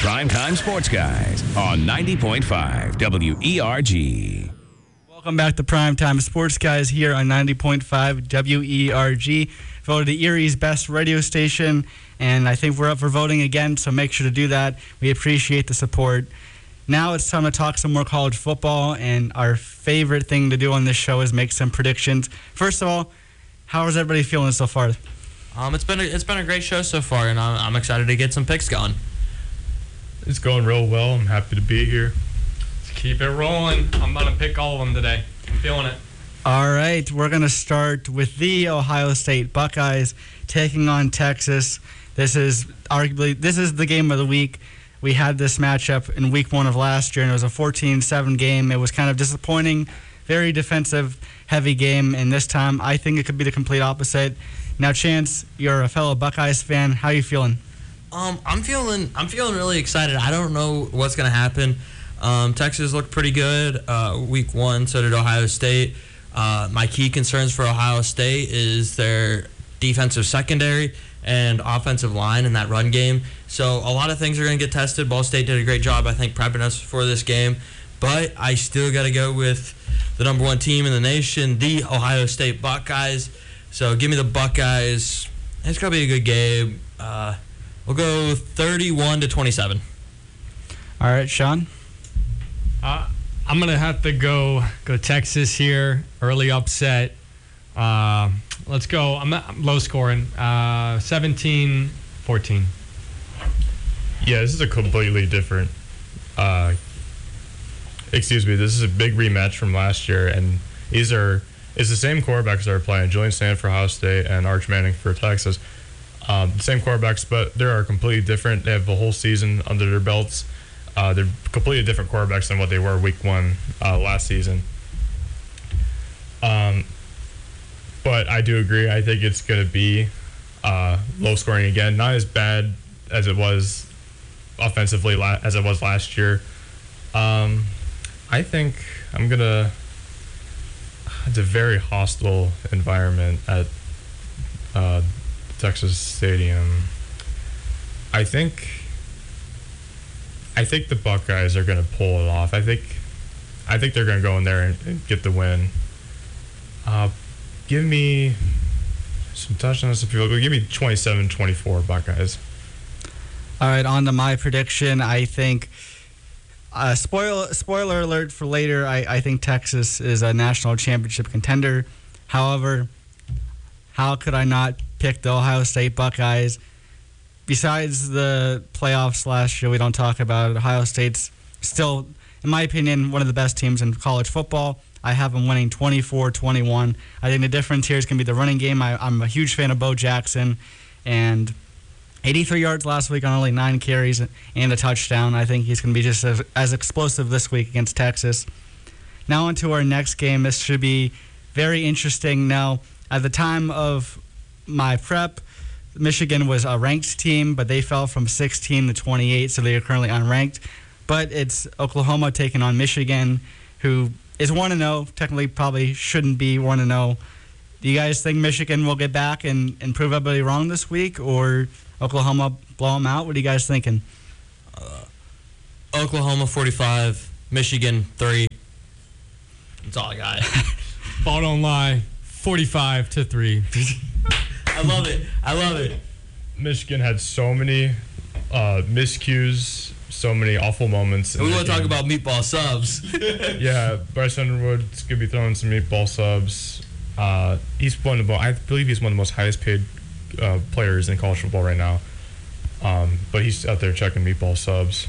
Primetime Sports Guys on 90.5 WERG. Welcome back to Primetime Sports Guys here on 90.5 WERG. Voted Erie's best radio station, and I think we're up for voting again, so make sure to do that. We appreciate the support. Now it's time to talk some more college football, and our favorite thing to do on this show is make some predictions. First of all, how is everybody feeling so far? It's been a great show so far, and I'm excited to get some picks going. It's going real well. I'm happy to be here. Let's keep it rolling. I'm going to pick all of them today. I'm feeling it. All right, we're going to start with the Ohio State Buckeyes taking on Texas. This is the game of the week. We had this matchup in week 1 of last year, and it was a 14-7 game. It was kind of disappointing, very defensive-heavy game, and this time I think it could be the complete opposite. Now, Chance, you're a fellow Buckeyes fan. How are you feeling? I'm feeling really excited. I don't know what's going to happen. Texas looked pretty good week 1, so did Ohio State. My key concerns for Ohio State is their defensive secondary and offensive line in that run game. So a lot of things are going to get tested. Ball State did a great job, I think, prepping us for this game. But I still got to go with the number 1 team in the nation, the Ohio State Buckeyes. So give me the Buckeyes. It's going to be a good game. We'll go 31-27. All right, Sean? I'm going to have to go Texas here. Early upset. Let's go. I'm low scoring. 17-14. Yeah, this is a completely different. This is a big rematch from last year, and it's the same quarterbacks that are playing. Julian Sand for Ohio State and Arch Manning for Texas. Same quarterbacks, but they are completely different. They have the whole season under their belts. They're completely different quarterbacks than what they were week 1 last season. But I do agree. I think it's going to be low scoring again. Not as bad as it was offensively as it was last year. I think I'm going to... It's a very hostile environment at Texas Stadium. I think the Buckeyes are going to pull it off. I think they're going to go in there and get the win. Give me some touchdowns if you will. Give me 27-24 Buckeyes. All right, on to my prediction. I think, spoiler alert for later, I think Texas is a national championship contender. However, how could I not pick the Ohio State Buckeyes? Besides the playoffs last year, we don't talk about it. Ohio State's still, in my opinion, one of the best teams in college football. I have them winning 24-21. I think the difference here is going to be the running game. I'm a huge fan of Bo Jackson, and 83 yards last week on only 9 carries and a touchdown. I think he's going to be just as explosive this week against Texas. Now on to our next game. This should be very interesting. Now, at the time of my prep, Michigan was a ranked team, but they fell from 16 to 28, so they are currently unranked. But it's Oklahoma taking on Michigan, who is 1-0. Technically, probably shouldn't be 1-0. Do you guys think Michigan will get back and prove everybody wrong this week, or Oklahoma blow them out? What are you guys thinking? Oklahoma 45, Michigan 3. That's all I got. Ball don't lie. 45-3. I love it. Michigan had so many miscues, so many awful moments. We want to talk about meatball subs. Yeah, Bryce Underwood's going to be throwing some meatball subs. I believe he's one of the most highest paid players in college football right now. But he's out there checking meatball subs.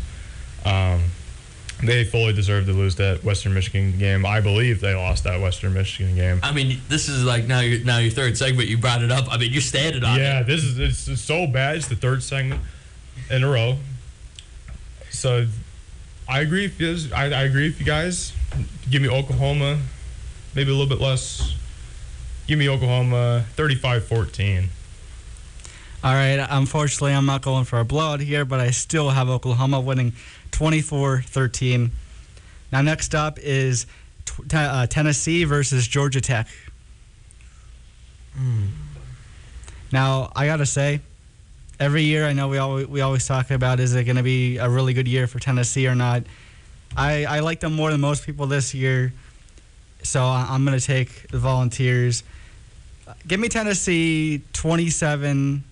They fully deserve to lose that Western Michigan game. I believe they lost that Western Michigan game. I mean, this is like now your third segment. You brought it up. I mean, you're standing on it. Yeah, it's so bad. It's the third segment in a row. So I agree with you. I agree with you guys. Give me Oklahoma, maybe a little bit less. Give me Oklahoma 35-14. All right, unfortunately, I'm not going for a blowout here, but I still have Oklahoma winning 24-13. Now, next up is Tennessee versus Georgia Tech. Now, I got to say, every year I know we always talk about, is it going to be a really good year for Tennessee or not? I like them more than most people this year, so I'm going to take the Volunteers. Give me Tennessee 27-16.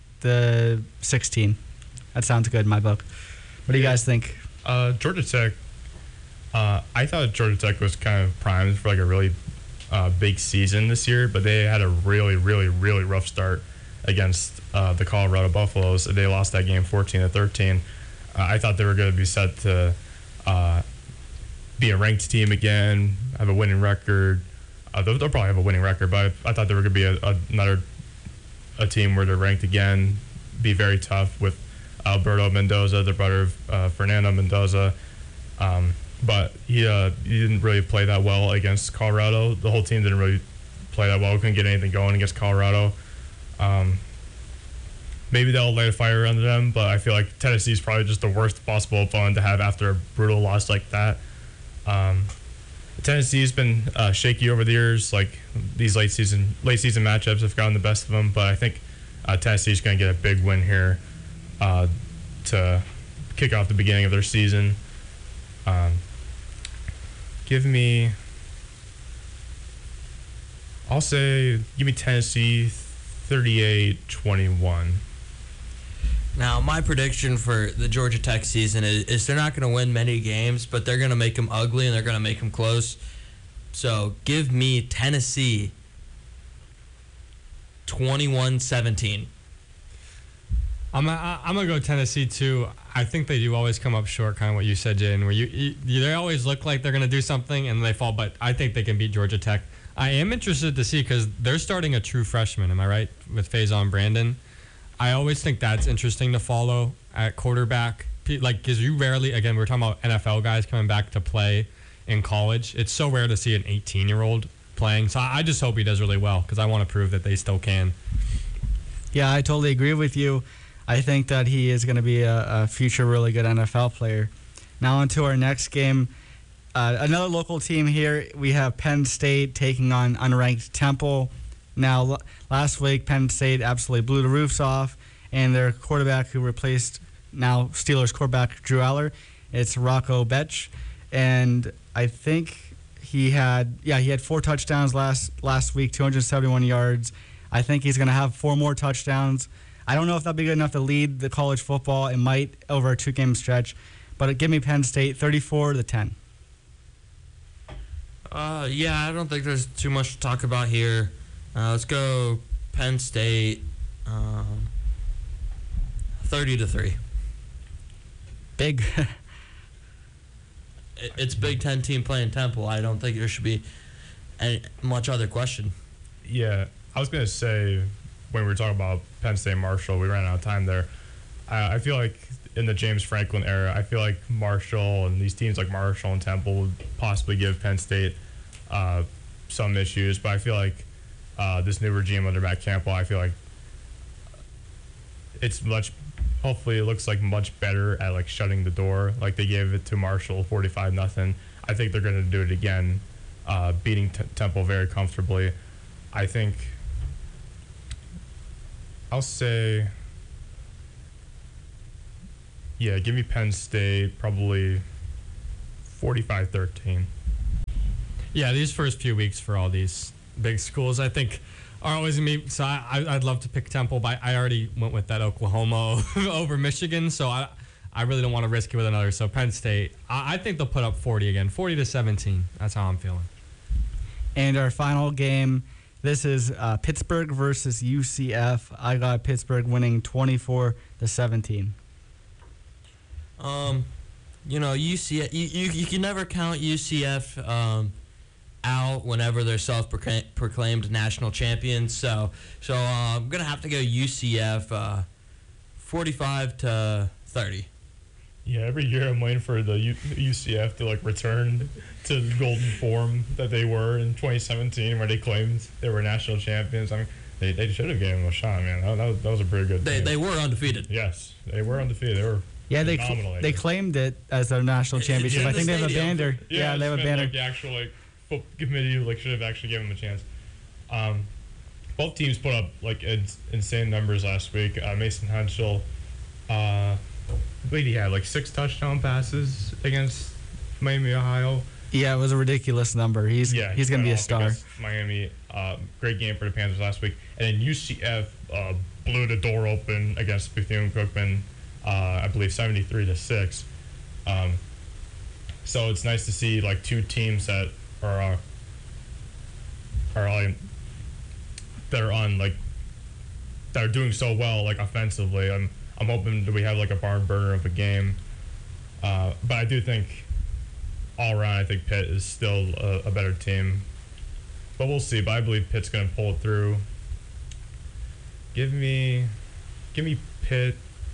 That sounds good in my book. What do you guys think? Georgia Tech. I thought Georgia Tech was kind of primed for like a really big season this year, but they had a really, really, really rough start against the Colorado Buffaloes. They lost that game 14-13. I thought they were going to be set to be a ranked team again, have a winning record. They'll probably have a winning record, but I thought they were going to be another team where they're ranked again, be very tough with Alberto Mendoza, the brother of Fernando Mendoza. But he didn't really play that well against Colorado. The whole team didn't really play that well. Couldn't get anything going against Colorado. Maybe they'll light a fire under them, but I feel like Tennessee's probably just the worst possible opponent to have after a brutal loss like that. Tennessee's been shaky over the years. Like these late season matchups have gotten the best of them, but I think Tennessee's going to get a big win here to kick off the beginning of their season. Give me Tennessee 38-21. Now, my prediction for the Georgia Tech season is they're not going to win many games, but they're going to make them ugly and they're going to make them close. So give me Tennessee 21-17. I'm gonna go Tennessee too. I think they do always come up short, kind of what you said, Jaden, where they always look like they're gonna do something and they fall. But I think they can beat Georgia Tech. I am interested to see because they're starting a true freshman. Am I right with Faison Brandon? I always think that's interesting to follow at quarterback. Like, because you rarely, again, we're talking about NFL guys coming back to play in college. It's so rare to see an 18-year-old playing. So I just hope he does really well because I want to prove that they still can. Yeah, I totally agree with you. I think that he is going to be a future really good NFL player. Now on to our next game. Another local team here. We have Penn State taking on unranked Temple. Now, last week, Penn State absolutely blew the roofs off, and their quarterback who replaced now Steelers quarterback Drew Aller, it's Rocco Betch. And I think he had 4 touchdowns last week, 271 yards. I think he's going to have 4 more touchdowns. I don't know if that'll be good enough to lead the college football. It might over a 2-game stretch, but give me Penn State 34-10. Yeah, I don't think there's too much to talk about here. Let's go Penn State 30-3. Big. It's Big Ten team playing Temple. I don't think there should be much other question. Yeah, I was going to say when we were talking about Penn State Marshall, we ran out of time there. I feel like in the James Franklin era, I feel like Marshall and these teams like Marshall and Temple would possibly give Penn State some issues, but I feel like this new regime under Matt Campbell, I feel like hopefully it looks like much better at like shutting the door. Like they gave it to Marshall 45-0. I think they're going to do it again, beating Temple very comfortably. I think I'll say, yeah, give me Penn State probably 45-13. Yeah, these first few weeks for all these big schools, I think, are always going to be. So I'd love to pick Temple, but I already went with that Oklahoma over Michigan, so I really don't want to risk it with another. So Penn State, I think they'll put up 40 again, 40-17. That's how I'm feeling. And our final game, this is Pittsburgh versus UCF. I got Pittsburgh winning 24-17. UCF, you can never count UCF out whenever they're self-proclaimed national champions. So I'm gonna have to go UCF 45-30. Yeah, every year I'm waiting for the UCF to like return to the golden form that they were in 2017, where they claimed they were national champions. I mean, they should have given them a shot, man. That was a pretty good team. They were undefeated. Yes, they were undefeated. They were. Yeah, they claimed it as their national championship. I think they have a banner. Yeah, they have a banner. Like the actual football committee should have actually given them a chance. Both teams put up insane numbers last week. Mason Henschel I believe he had like 6 touchdown passes against Miami, Ohio. Yeah, it was a ridiculous number. He's going to be a star. against Miami, great game for the Panthers last week. And then UCF blew the door open against Bethune-Cookman, I believe 73-6. So it's nice to see like 2 teams that are doing so well like offensively. I'm hoping that we have like a barn burner of a game. But I do think all around, I think Pitt is still a better team. But we'll see. But I believe Pitt's going to pull it through. Give me Pitt.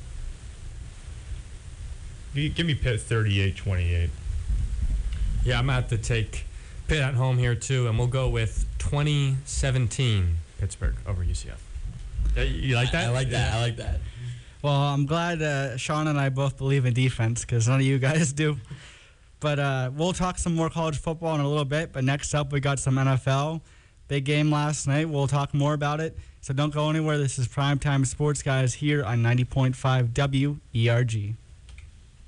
Give me Pitt 38-28. Yeah, I'm going to have to take Pitt at home here too, and we'll go with 2017 Pittsburgh over UCF. You like that? I like that. I like that. Well, I'm glad Sean and I both believe in defense because none of you guys do. But we'll talk some more college football in a little bit. But next up, we got some NFL. Big game last night. We'll talk more about it. So don't go anywhere. This is Primetime Sports Guys here on 90.5 WERG.